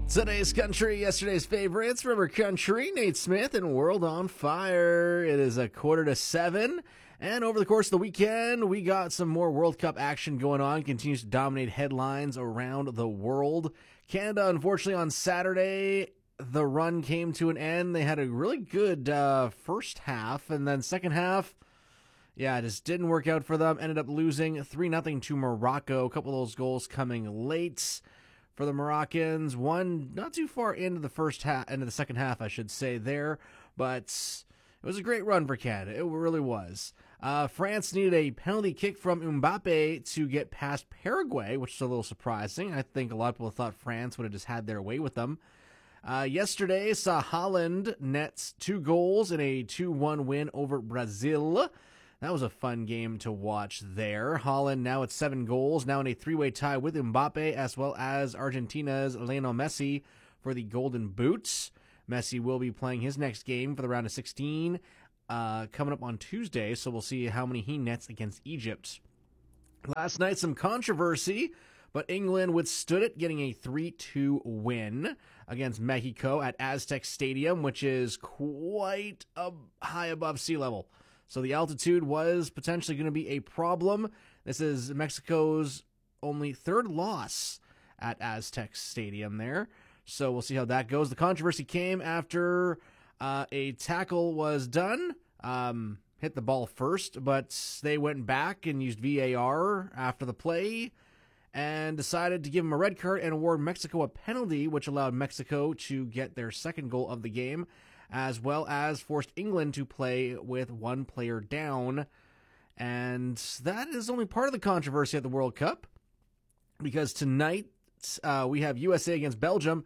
Today's country, yesterday's favorites, River Country, Nate Smith, and World on Fire. It is 6:45, and over the course of the weekend, we got some more World Cup action going on. Continues to dominate headlines around the world. Canada, unfortunately, on Saturday, the run came to an end. They had a really good first half, and then second half, it just didn't work out for them. Ended up losing 3-0 to Morocco. A couple of those goals coming late for the Moroccans. One not too far into the second half, I should say there, but it was a great run for Canada. It really was. France needed a penalty kick from Mbappe to get past Paraguay, which is a little surprising. I think a lot of people thought France would have just had their way with them. Yesterday saw Holland nets 2 goals in a 2-1 win over Brazil. That was a fun game to watch there. Holland now at 7 goals, now in a 3-way tie with Mbappe, as well as Argentina's Lionel Messi for the Golden Boots. Messi will be playing his next game for the round of 16 coming up on Tuesday, so we'll see how many he nets against Egypt. Last night, some controversy, but England withstood it, getting a 3-2 win against Mexico at Aztec Stadium, which is quite high above sea level. So the altitude was potentially going to be a problem. This is Mexico's only 3rd loss at Aztec Stadium there. So we'll see how that goes. The controversy came after a tackle was done. Hit the ball first, but they went back and used VAR after the play and decided to give him a red card and award Mexico a penalty, which allowed Mexico to get their second goal of the game, as well as forced England to play with 1 player down. And that is only part of the controversy at the World Cup, because tonight we have USA against Belgium.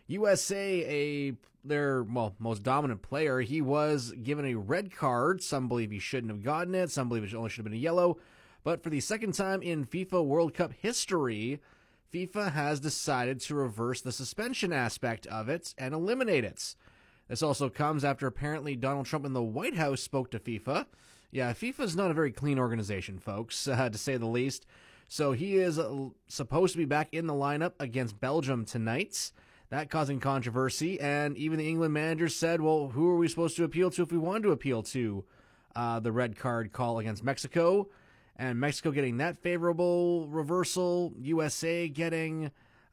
USA, their most dominant player, he was given a red card. Some believe he shouldn't have gotten it. Some believe it only should have been a yellow. But for the second time in FIFA World Cup history, FIFA has decided to reverse the suspension aspect of it and eliminate it. This also comes after apparently Donald Trump in the White House spoke to FIFA. Yeah, FIFA is not a very clean organization, folks, to say the least. So he is supposed to be back in the lineup against Belgium tonight. That causing controversy, and even the England manager said, well, who are we supposed to appeal to if we want to appeal to the red card call against Mexico? And Mexico getting that favorable reversal, USA getting,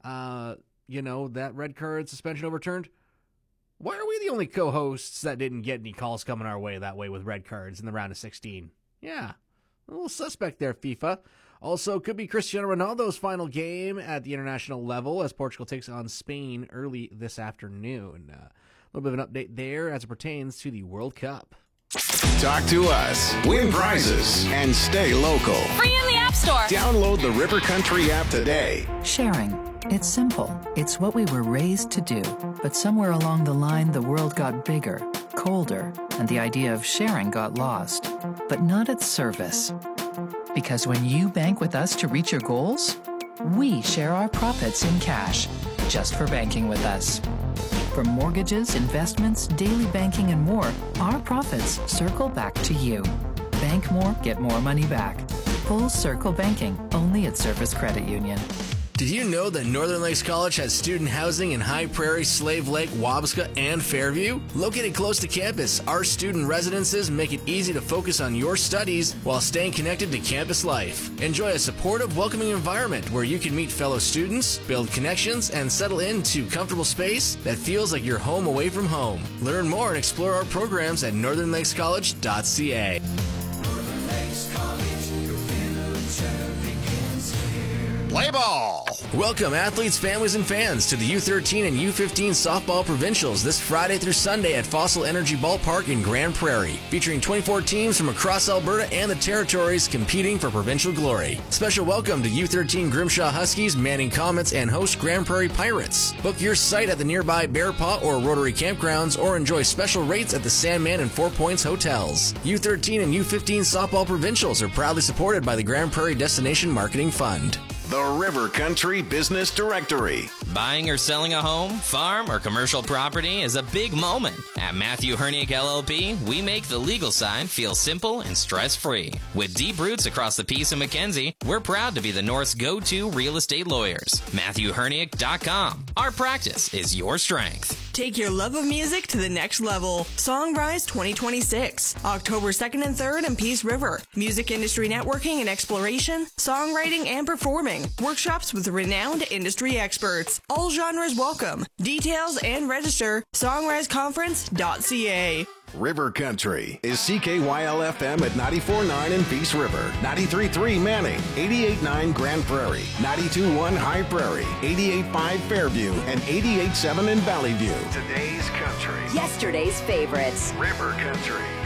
that red card suspension overturned. Why are we the only co-hosts that didn't get any calls coming our way that way with red cards in the round of 16? Yeah, a little suspect there, FIFA. Also, could be Cristiano Ronaldo's final game at the international level as Portugal takes on Spain early this afternoon. A little bit of an update there as it pertains to the World Cup. Talk to us, win prizes, and stay local. Free in the App Store. Download the River Country app today. Sharing. It's simple. It's what we were raised to do. But somewhere along the line, the world got bigger, colder, and the idea of sharing got lost. But not its service. Because when you bank with us to reach your goals, we share our profits in cash, just for banking with us. From mortgages, investments, daily banking, and more, our profits circle back to you. Bank more, get more money back. Full Circle Banking, only at Service Credit Union. Did you know that Northern Lakes College has student housing in High Prairie, Slave Lake, Wabasca, and Fairview? Located close to campus, our student residences make it easy to focus on your studies while staying connected to campus life. Enjoy a supportive, welcoming environment where you can meet fellow students, build connections, and settle into comfortable space that feels like you're home away from home. Learn more and explore our programs at northernlakescollege.ca. Play ball! Welcome, athletes, families, and fans, to the U13 and U15 softball provincials this Friday through Sunday at Fossil Energy Ballpark in Grand Prairie, featuring 24 teams from across Alberta and the territories competing for provincial glory. Special welcome to U13 Grimshaw Huskies, Manning Comets, and host Grand Prairie Pirates. Book your site at the nearby Bear Paw or Rotary campgrounds, or enjoy special rates at the Sandman and Four Points hotels. U13 and U15 softball provincials are proudly supported by the Grand Prairie Destination Marketing Fund. the River Country Business Directory. Buying or selling a home, farm, or commercial property is a big moment. At Matthew Hernick LLP, we make the legal side feel simple and stress-free. With deep roots across the Peace and McKenzie, we're proud to be the North's go-to real estate lawyers. MatthewHernick.com. Our practice is your strength. Take your love of music to the next level. Songrise 2026, October 2nd and 3rd in Peace River. Music industry networking and exploration, songwriting and performing. Workshops with renowned industry experts. All genres welcome. Details and register, songriseconference.ca. River Country is CKYL-FM at 94.9 in Peace River, 93.3 Manning, 88.9 Grand Prairie, 92.1 High Prairie, 88.5 Fairview, and 88.7 in Valley View. Today's country. Yesterday's favorites. River Country.